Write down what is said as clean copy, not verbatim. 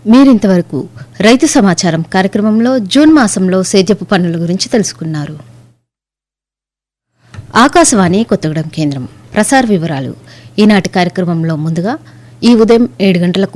మీరింతవరకు రైతు సమాచారం కార్యక్రమంలో జూన్ మాసంలో సేద్యపు పనుల గురించి తెలుసుకున్నారు. ఆకాశవాణి కొత్తగూడెం కేంద్రం ప్రసార వివరాలు. ఈనాటి కార్యక్రమంలో ముందుగా ఈ ఉదయం 7 గంటలకు